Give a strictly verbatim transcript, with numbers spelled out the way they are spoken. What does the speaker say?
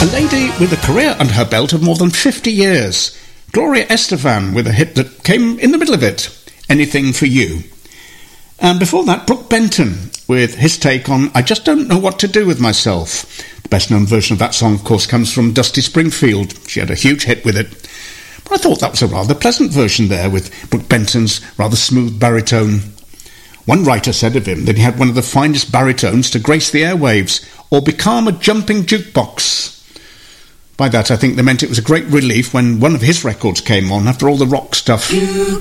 A lady with a career under her belt of more than fifty years. Gloria Estefan with a hit that came in the middle of it, Anything for You. And before that, Brook Benton with his take on I Just Don't Know What to Do With Myself. The best-known version of that song, of course, comes from Dusty Springfield. She had a huge hit with it. But I thought that was a rather pleasant version there, with Brook Benton's rather smooth baritone. One writer said of him that he had one of the finest baritones to grace the airwaves, or become a jumping jukebox. By that, I think they meant it was a great relief when one of his records came on after all the rock stuff. You